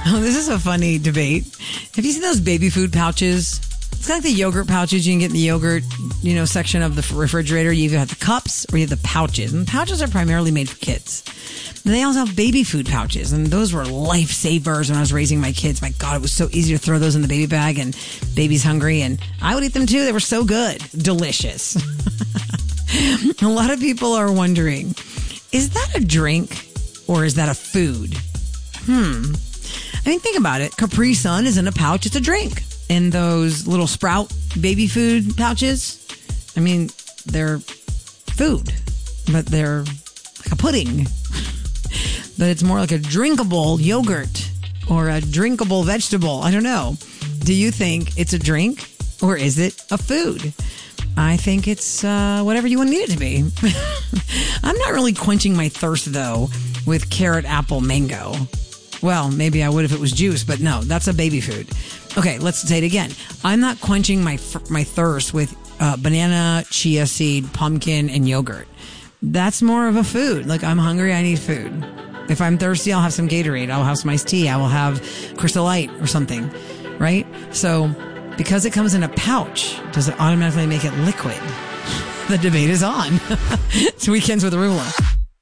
Oh, this is a funny debate. Have you seen those baby food pouches? It's kind of like the yogurt pouches you can get in the yogurt, section of the refrigerator. You either have the cups or you have the pouches. And pouches are primarily made for kids. And they also have baby food pouches. And those were lifesavers when I was raising my kids. My God, it was so easy to throw those in the baby bag and baby's hungry. And I would eat them too. They were so good. Delicious. A lot of people are wondering, is that a drink or is that a food? I mean, think about it. Capri Sun is in a pouch. It's a drink. And those little Sprout baby food pouches, I mean, they're food, but they're like a pudding. But it's more like a drinkable yogurt or a drinkable vegetable. I don't know. Do you think it's a drink or is it a food? I think it's whatever you want to need it to be. I'm not really quenching my thirst, though, with carrot, apple, mango. Well, maybe I would if it was juice, but no, that's a baby food. Okay, let's say it again. I'm not quenching my thirst with banana, chia seed, pumpkin, and yogurt. That's more of a food. Like, I'm hungry, I need food. If I'm thirsty, I'll have some Gatorade. I'll have some iced tea. I will have Crystal Light or something, right? So, because it comes in a pouch, does it automatically make it liquid? The debate is on. It's Weekends with Arugula.